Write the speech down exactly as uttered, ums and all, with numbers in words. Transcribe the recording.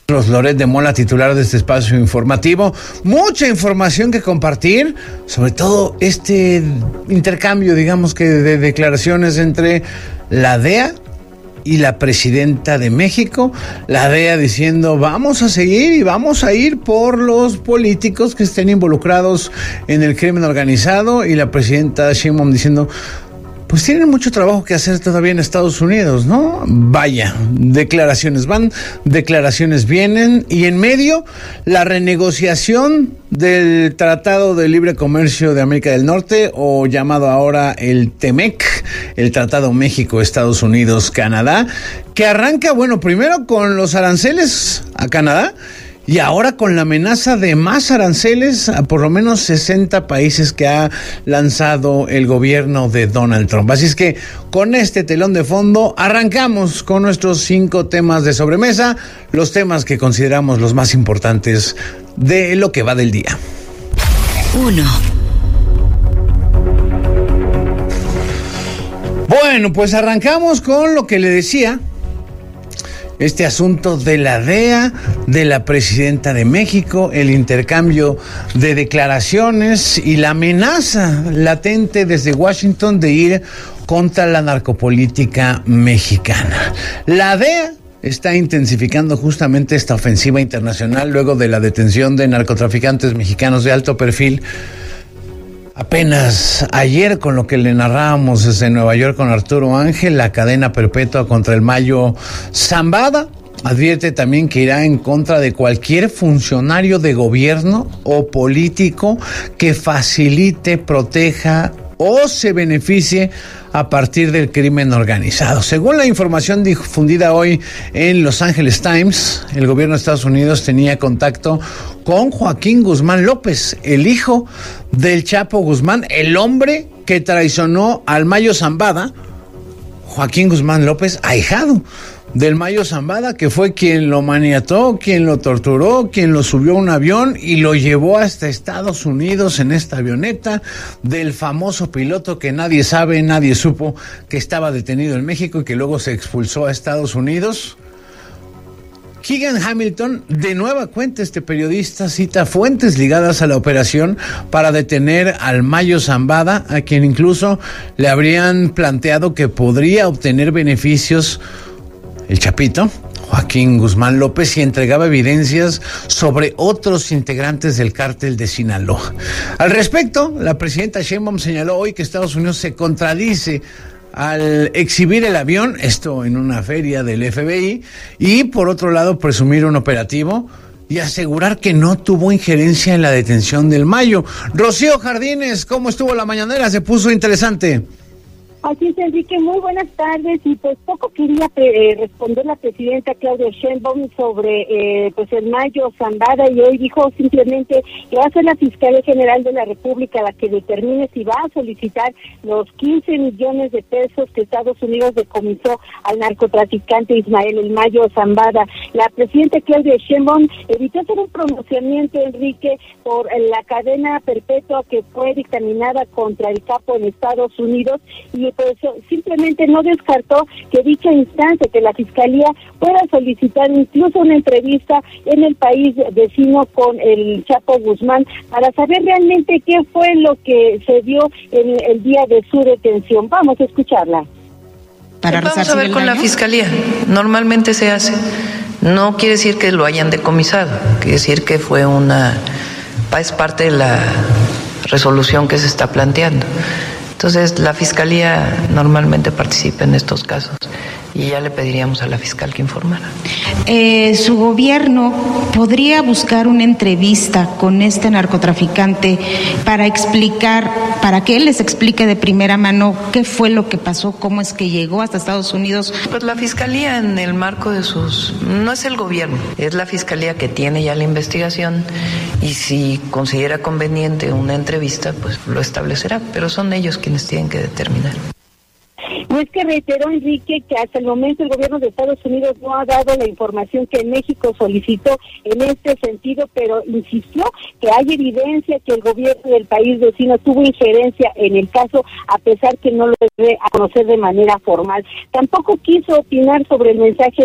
Loret de Mola, titular de este espacio informativo. Mucha información que compartir, sobre todo este intercambio, digamos que de declaraciones entre la D E A y la presidenta de México. La D E A diciendo vamos a seguir y vamos a ir por los políticos que estén involucrados en el crimen organizado, y la presidenta Sheinbaum diciendo pues tienen mucho trabajo que hacer todavía en Estados Unidos, ¿no? Vaya, declaraciones van, declaraciones vienen, y en medio la renegociación del Tratado de Libre Comercio de América del Norte, o llamado ahora el TEMEC, el Tratado México-Estados Unidos-Canadá, que arranca, bueno, primero con los aranceles a Canadá, y ahora con la amenaza de más aranceles a por lo menos sesenta países que ha lanzado el gobierno de Donald Trump. Así es que con este telón de fondo arrancamos con nuestros cinco temas de sobremesa, los temas que consideramos los más importantes de lo que va del día. Uno. Bueno, pues arrancamos con lo que le decía. Este asunto de la D E A, de la presidenta de México, el intercambio de declaraciones y la amenaza latente desde Washington de ir contra la narcopolítica mexicana. La D E A está intensificando justamente esta ofensiva internacional luego de la detención de narcotraficantes mexicanos de alto perfil. Apenas ayer, con lo que le narrábamos desde Nueva York con Arturo Ángel, la cadena perpetua contra el Mayo Zambada, advierte también que irá en contra de cualquier funcionario de gobierno o político que facilite, proteja o se beneficie a partir del crimen organizado. Según la información difundida hoy en Los Angeles Times, el gobierno de Estados Unidos tenía contacto con Joaquín Guzmán López, el hijo del Chapo Guzmán, el hombre que traicionó al Mayo Zambada. Joaquín Guzmán López, ahijado del Mayo Zambada, que fue quien lo maniató, quien lo torturó, quien lo subió a un avión y lo llevó hasta Estados Unidos en esta avioneta del famoso piloto que nadie sabe, nadie supo que estaba detenido en México y que luego se expulsó a Estados Unidos. Keegan Hamilton, de nueva cuenta este periodista cita fuentes ligadas a la operación para detener al Mayo Zambada, a quien incluso le habrían planteado que podría obtener beneficios el Chapito, Joaquín Guzmán López, y entregaba evidencias sobre otros integrantes del cártel de Sinaloa. Al respecto, la presidenta Sheinbaum señaló hoy que Estados Unidos se contradice al exhibir el avión, esto en una feria del F B I, y por otro lado presumir un operativo y asegurar que no tuvo injerencia en la detención del Mayo. Rocío Jardines, ¿cómo estuvo la mañanera? Se puso interesante. Así es, Enrique, muy buenas tardes, y pues poco quería eh, responder la presidenta Claudia Sheinbaum sobre eh, pues el Mayo Zambada, y hoy dijo simplemente que va a ser la Fiscalía General de la República la que determine si va a solicitar los quince millones de pesos que Estados Unidos decomisó al narcotraficante Ismael El Mayo Zambada. La presidenta Claudia Sheinbaum evitó hacer un pronunciamiento, Enrique, por la cadena perpetua que fue dictaminada contra el capo en Estados Unidos, y pues simplemente no descartó que dicha instancia, que la Fiscalía pueda solicitar incluso una entrevista en el país vecino con el Chapo Guzmán para saber realmente qué fue lo que se dio en el día de su detención. Vamos a escucharla. Para Vamos a ver con la Fiscalía, normalmente se hace. No quiere decir que lo hayan decomisado, quiere decir que fue una, es parte de la resolución que se está planteando. Entonces, la Fiscalía normalmente participa en estos casos y ya le pediríamos a la fiscal que informara. Eh, ¿Su gobierno podría buscar una entrevista con este narcotraficante para explicar, para que él les explique de primera mano qué fue lo que pasó, cómo es que llegó hasta Estados Unidos? Pues la Fiscalía, en el marco de sus... No es el gobierno, es la Fiscalía que tiene ya la investigación, y si considera conveniente una entrevista, pues lo establecerá, pero son ellos quienes tienen que determinar. Pues que reiteró, Enrique, que hasta el momento el gobierno de Estados Unidos no ha dado la información que México solicitó en este sentido, pero insistió que hay evidencia que el gobierno del país vecino tuvo injerencia en el caso, a pesar que no lo debe a conocer de manera formal. Tampoco quiso opinar sobre el mensaje